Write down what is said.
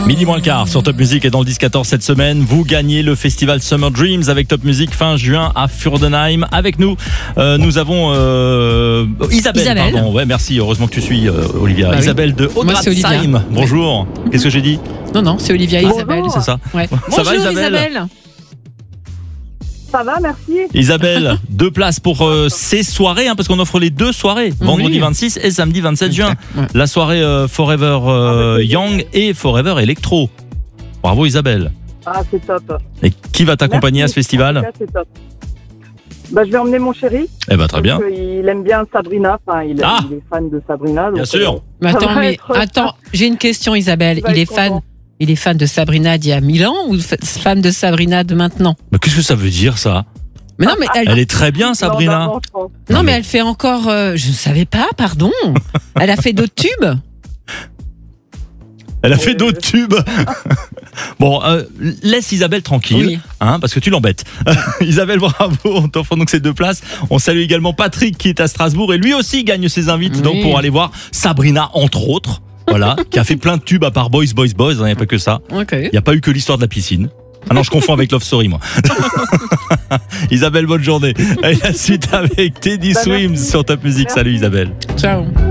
Midi moins le quart sur Top Music et dans le 10-14 cette semaine, vous gagnez le festival Summer Dreams avec Top Music fin juin à Furdenheim. Avec nous, nous avons Isabelle. Pardon. Ouais, merci. Heureusement que tu suis, Olivia. Bah Isabelle de Odratzheim. Bonjour. Qu'est-ce que j'ai dit ? Non, c'est Olivia. Isabelle. C'est ça. Ouais. Ça va, Bonjour Isabelle. Ça va, merci. Isabelle, 2 places pour ces soirées, parce qu'on offre les 2 soirées, vendredi 26 et samedi 27 juin. Ouais. La soirée Forever Young et Forever Electro. Bravo Isabelle. Ah, c'est top. Et qui va t'accompagner Merci. à ce festival ? En tout cas, c'est top. Bah, je vais emmener mon chéri. Eh ben très bien. Il aime bien Sabrina. Enfin, il est fan de Sabrina. Donc, Bien sûr. Mais Ça va être- attends, j'ai une question, Isabelle. Il va être content. Il est fan de Sabrina d'il y a 1000 ans ou fan de Sabrina de maintenant ? Mais qu'est-ce que ça veut dire ça ? Mais non, mais Elle est très bien Sabrina. Non, je pense. non, mais elle fait encore. Je ne savais pas, pardon. Elle a fait d'autres tubes. Elle a fait d'autres tubes. Bon, laisse Isabelle tranquille, Oui. parce que tu l'embêtes. Isabelle, bravo, on t'offre donc ces 2 places. On salue également Patrick qui est à Strasbourg et lui aussi gagne ses invites Oui. donc pour aller voir Sabrina entre autres. Voilà, qui a fait plein de tubes à part Boys, il n'y a pas que ça. Ok. Il n'y a pas eu que l'histoire de la piscine. Ah non, je confonds avec Love Story, moi. Isabelle, bonne journée. Et la suite avec Teddy Swims sur Top Music. Salut Isabelle. Ciao.